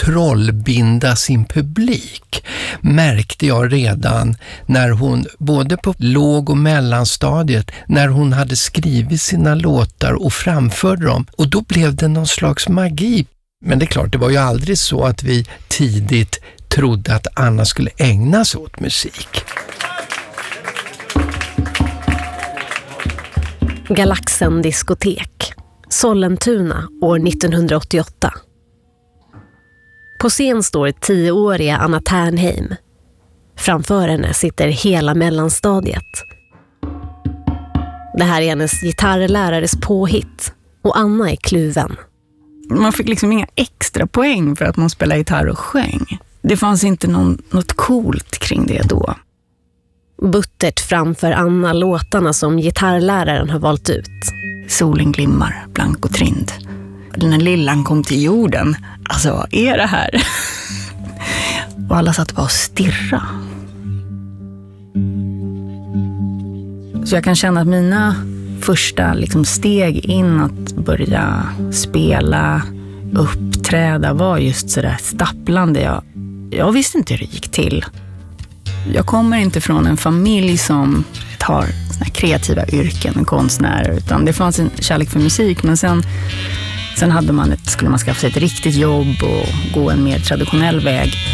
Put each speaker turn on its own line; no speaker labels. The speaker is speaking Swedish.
trollbinda sin publik märkte jag redan när hon, både på låg- och mellanstadiet, när hon hade skrivit sina låtar och framförde dem. Och då blev det någon slags magi. Men det är klart, det var ju aldrig så att vi tidigt trodde att Anna skulle ägna sig åt musik.
Galaxen diskotek, Sollentuna år 1988. På scen står 10-åriga Anna Ternheim. Framför henne sitter hela mellanstadiet. Det här är hennes gitarrlärares påhitt och Anna är kluven.
Man fick liksom inga extra poäng för att man spelade gitarr och sjöng. Det fanns inte något coolt kring det då.
Buttert framför Anna låtarna som gitarrläraren har valt ut.
Solen glimmar, blank och trind. När lillan kom till jorden. Alltså, vad är det här? Och alla satt bara och stirra. Så jag kan känna att mina första steg in att börja spela, uppträda var just sådär stapplande. Jag visste inte hur det gick till. Jag kommer inte från en familj som har såna kreativa yrken, konstnärer, utan det fanns en kärlek för musik, men sen hade skulle man skaffa sig ett riktigt jobb och gå en mer traditionell väg.